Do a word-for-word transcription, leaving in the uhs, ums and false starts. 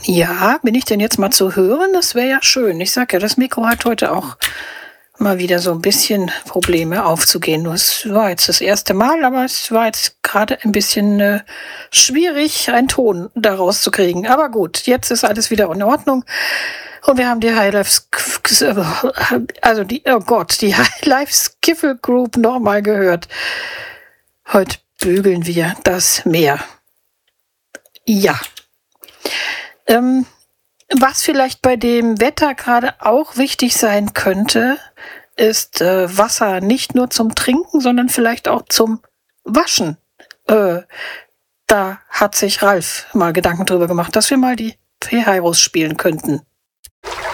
Ja, bin ich denn jetzt mal zu hören? Das wäre ja schön. Ich sag ja, das Mikro hat heute auch mal wieder so ein bisschen Probleme aufzugehen. Das war jetzt das erste Mal, aber es war jetzt gerade ein bisschen äh, schwierig, einen Ton daraus zu kriegen. Aber gut, jetzt ist alles wieder in Ordnung. Und wir haben die High Life, also die, oh Gott, die High Life Skiffle Group nochmal gehört. Heute bügeln wir das Meer. Ja. Ähm, was vielleicht bei dem Wetter gerade auch wichtig sein könnte, ist äh, Wasser nicht nur zum Trinken, sondern vielleicht auch zum Waschen. Äh, da hat sich Ralf mal Gedanken drüber gemacht, dass wir mal die P-Hyros spielen könnten.